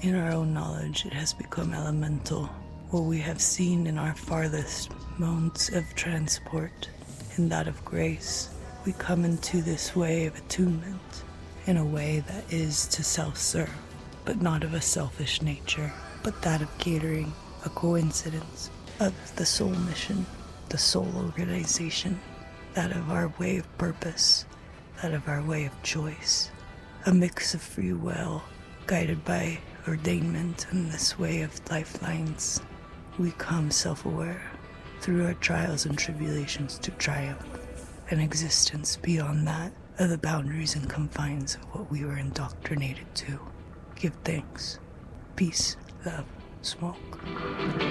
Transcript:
In our own knowledge, it has become elemental. What we have seen in our farthest modes of transport, in that of grace, we come into this way of attunement, in a way that is to self-serve, but not of a selfish nature, but that of catering, a coincidence, of the soul mission, the soul organization, that of our way of purpose, that of our way of choice, a mix of free will, guided by ordainment and this way of lifelines. We come self-aware through our trials and tribulations to triumph, an existence beyond that of the boundaries and confines of what we were indoctrinated to. Give thanks. Peace, love, smoke.